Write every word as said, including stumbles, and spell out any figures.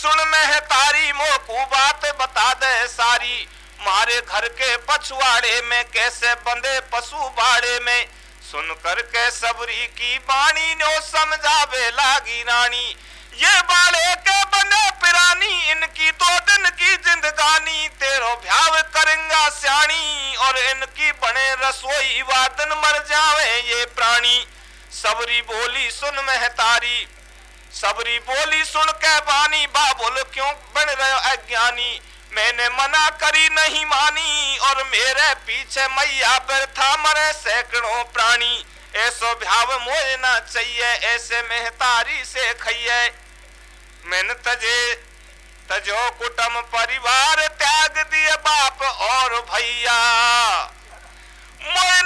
सुन में तारी मोकू बात बता दे सारी। मारे घर के पछुआड़े में कैसे बंधे पशु बाड़े में। सुन कर के सबरी की बाणी नो समझावे लागी रानी। ये बाड़े के बने पिरानी इनकी तो दिन की जिंदगानी। तेरो भ्याव करेंगा स्याणी और इनकी बने रसोई वादन मर जावे ये प्राणी। सबरी बोली सुन महतारी, सबरी बोली सुन के बानी। बाबुल क्यों बन रहे अज्ञानी। मैंने मना करी नहीं मानी और मेरे पीछे मैया बैठा मरे सैकड़ों प्राणी। ऐसो भ्याव मोए ना चाहिए ऐसे महतारी से खइए। मैंने तजे तजो कुटुंब परिवार त्याग दिए बाप और भैया। मोए